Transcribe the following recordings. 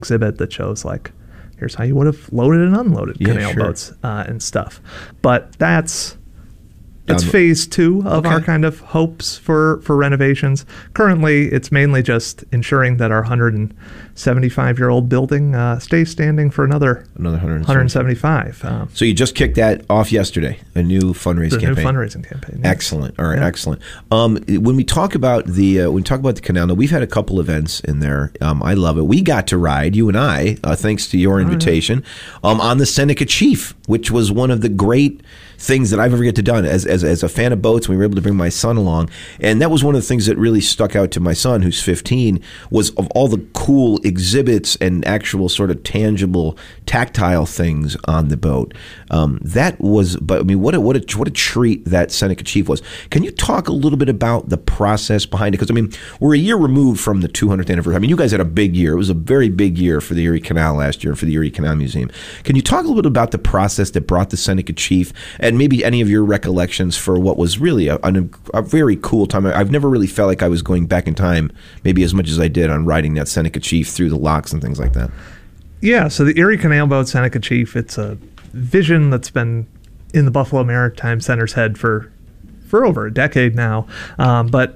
exhibit that shows like, here's how you would have loaded and unloaded canal boats and stuff. But that's phase 2 of our kind of hopes for renovations. Currently, it's mainly just ensuring that our 175-year-old building stays standing for another 175. So you just kicked that off yesterday, a new fundraising campaign. New fundraising campaign. Yes. Excellent. All right, excellent. When we talk about the canal, now we've had a couple events in there. I love it. We got to ride, you and I, thanks to your invitation, on the Seneca Chief, which was one of the great things that I've ever get to done as a fan of boats. We were able to bring my son along, and that was one of the things that really stuck out to my son, who's 15, was of all the cool exhibits and actual sort of tangible, tactile things on the boat. That was, but I mean, what a treat that Seneca Chief was. Can you talk a little bit about the process behind it? Because I mean, we're a year removed from the 200th anniversary. I mean, you guys had a big year. It was a very big year for the Erie Canal last year, for the Erie Canal Museum. Can you talk a little bit about the process that brought the Seneca Chief, and maybe any of your recollections for what was really a very cool time? I've never really felt like I was going back in time maybe as much as I did on riding that Seneca Chief through the locks and things like that. Yeah, so the Erie Canal Boat Seneca Chief, it's a vision that's been in the Buffalo Maritime Center's head for over a decade now. But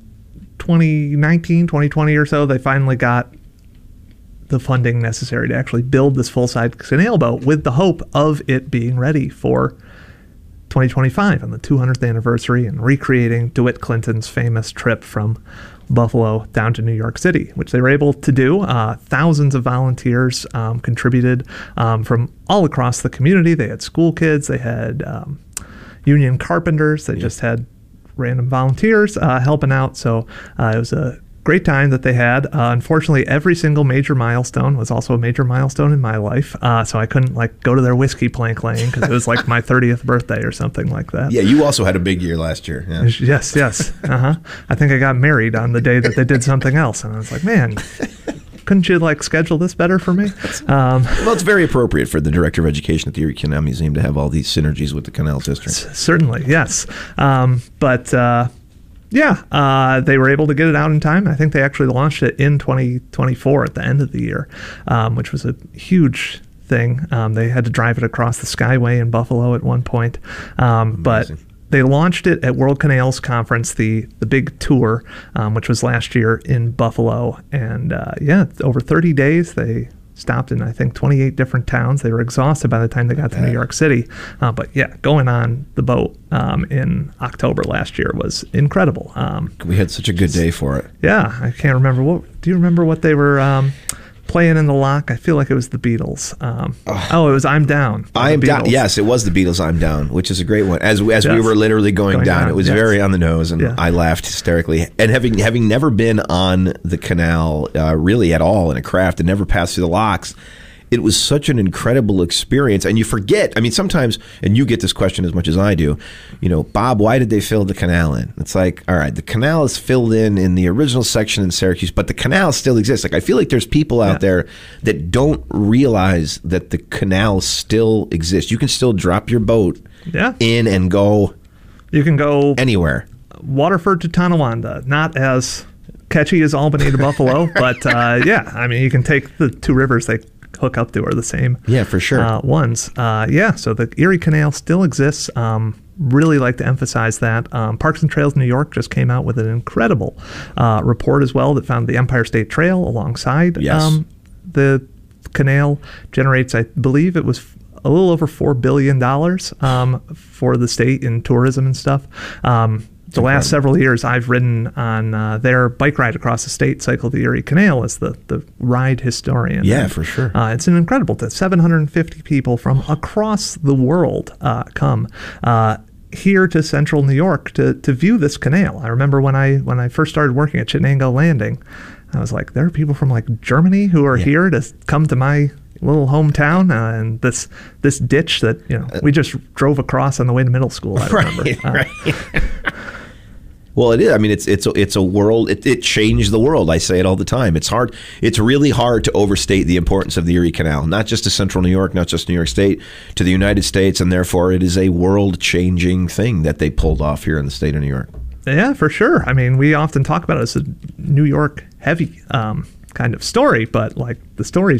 2019, 2020 or so, they finally got the funding necessary to actually build this full-size canal boat, with the hope of it being ready for 2025 on the 200th anniversary and recreating DeWitt Clinton's famous trip from Buffalo down to New York City, which they were able to do. Thousands of volunteers contributed from all across the community. They had school kids, they had union carpenters, they just had random volunteers helping out. So it was a great time that they had. Unfortunately, every single major milestone was also a major milestone in my life. So I couldn't go to their whiskey plank laying because it was like my 30th birthday or something like that. Yeah, you also had a big year last year. Yeah. Yes. I think I got married on the day that they did something else. And I was like, man, couldn't you schedule this better for me? Well, it's very appropriate for the Director of Education at the Erie Canal Museum to have all these synergies with the Canal District. Certainly, yes. They were able to get it out in time. I think they actually launched it in 2024 at the end of the year, which was a huge thing. They had to drive it across the Skyway in Buffalo at one point. But they launched it at World Canals Conference, the big tour, which was last year in Buffalo. And over 30 days, they stopped in, I think, 28 different towns. They were exhausted by the time they got to New York City. Going on the boat in October last year was incredible. We had such a good day for it. Yeah, I can't remember. Do you remember what they were playing in the lock? I feel like it was the Beatles. It was I'm Down. I'm Down. Yes, it was the Beatles' I'm Down, which is a great one. As we were literally going down, it was very on the nose, and I laughed hysterically. And having never been on the canal really at all in a craft and never passed through the locks, it was such an incredible experience. And you forget, I mean, sometimes, and you get this question as much as I do, Bob, why did they fill the canal in? It's like, all right, the canal is filled in the original section in Syracuse, but the canal still exists. I feel like there's people out there that don't realize that the canal still exists. You can still drop your boat in and go. You can go anywhere. Waterford to Tonawanda, not as catchy as Albany to Buffalo, but you can take the two rivers they hook up to are the same. Yeah, for sure. Ones. So the Erie Canal still exists. Really like to emphasize that. Parks and Trails New York just came out with an incredible report as well that found the Empire State Trail alongside the canal generates, I believe it was a little over $4 billion for the state in tourism and stuff. The last several years, I've ridden on their bike ride across the state, Cycle the Erie Canal, as the ride historian. Yeah, for sure. It's an incredible. 750 people from across the world come here to central New York to view this canal. I remember when I first started working at Chittenango Landing, I was like, there are people from Germany who are here to come to my little hometown, and this ditch that we just drove across on the way to middle school. I remember. Right. Well, it is. I mean, it's a world. It changed the world. I say it all the time. It's hard. It's really hard to overstate the importance of the Erie Canal, not just to Central New York, not just New York State, to the United States, and therefore it is a world-changing thing that they pulled off here in the state of New York. Yeah, for sure. I mean, we often talk about it as a New York heavy kind of story, but like the story's